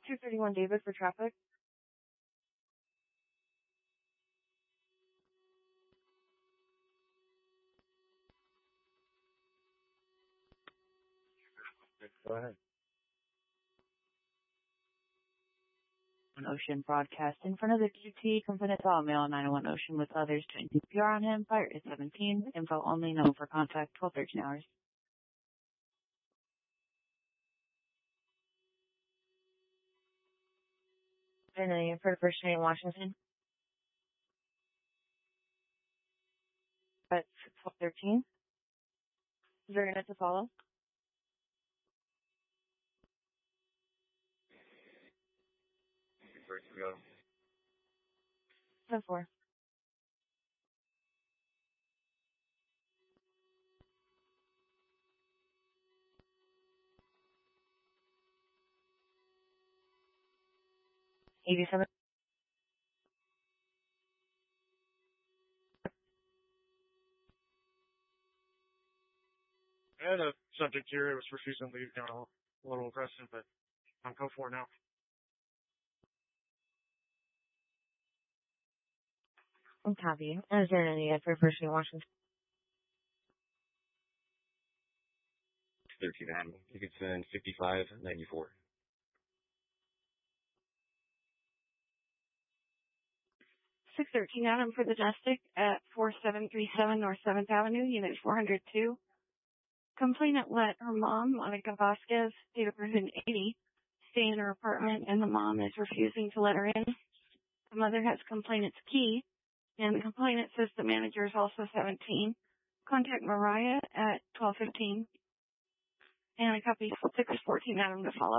231 David for traffic. Go ahead. Ocean broadcast in front of the QT, confidential mail 901 Ocean with others to NPR on him. Fire is 17. Info only known for contact 12-13 hours. And for the first train in Washington. At 12:13. Is there a minute to follow? First to go. 10-4. $87. And the subject here was refusing to leave, kind of a little aggressive, but I'm code 4 now. I'm copy. Is there any for first train in Washington? 13 Adam. You can send 5594. Six 13 Adam for the Domestic at 4737 North 7th Avenue, Unit 402. Complainant let her mom, Monica Vasquez, date of birth in 80, stay in her apartment, and the mom is refusing to let her in. The mother has complainant's key, and the complainant says the manager is also 17. Contact Mariah at 12:15. And I copy 614 Adam to follow.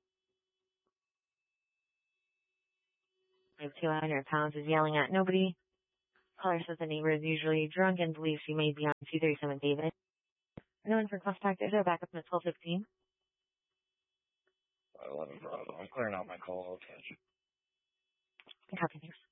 200 pounds is yelling at nobody. Caller says the neighbor is usually drunk and believes she may be on 237 David. No one for contact. Is there a backup at 12:15? 11 Bravo. I'm clearing out my call. I'll catch you. Copy, thanks.